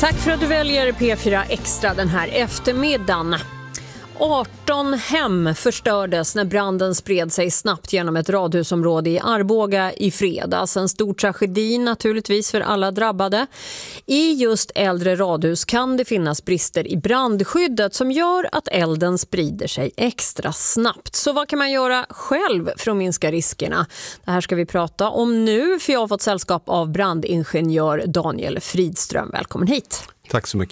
Tack för att du väljer P4 Extra den här eftermiddagen. 18 hem förstördes när branden spred sig snabbt genom ett radhusområde i Arboga i fredags. En stor tragedi naturligtvis för alla drabbade. I just äldre radhus kan det finnas brister i brandskyddet som gör att elden sprider sig extra snabbt. Så vad kan man göra själv för att minska riskerna? Det här ska vi prata om nu, för jag har fått sällskap av brandingenjör Daniel Fridström. Välkommen hit. Tack så mycket.